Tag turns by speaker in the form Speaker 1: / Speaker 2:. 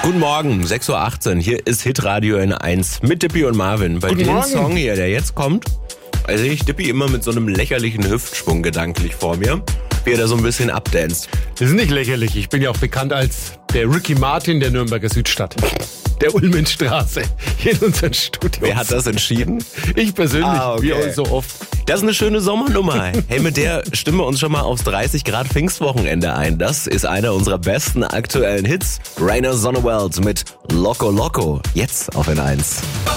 Speaker 1: Guten Morgen, 6.18 Uhr. Hier ist Hitradio N1 mit Dippy und Marvin. Bei dem Song hier, der jetzt kommt, sehe ich Dippy immer mit so einem lächerlichen Hüftschwung gedanklich vor mir, wie er da so ein bisschen abdanzt.
Speaker 2: Das ist nicht lächerlich. Ich bin ja auch bekannt als der Ricky Martin der Nürnberger Südstadt. Der Ulmenstraße hier in unseren Studios.
Speaker 1: Wer hat das entschieden?
Speaker 2: Ich persönlich,
Speaker 1: okay.
Speaker 2: wie auch so oft.
Speaker 1: Das ist eine schöne Sommernummer. Hey, mit der stimmen wir uns schon mal aufs 30 Grad Pfingstwochenende ein. Das ist einer unserer besten aktuellen Hits. Rainer Sonnewald mit Loco Loco. Jetzt auf N1.